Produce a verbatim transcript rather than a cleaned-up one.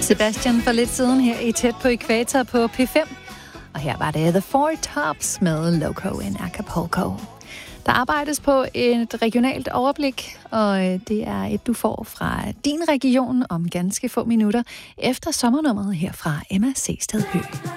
Sebastian for lidt siden her i Tæt på Ækvator på P fem. Og her var det The Four Tops med Loco in Acapulco. Der arbejdes på et regionalt overblik, og det er et, du får fra din region om ganske få minutter efter sommernummeret her fra Emma Seested Høgh.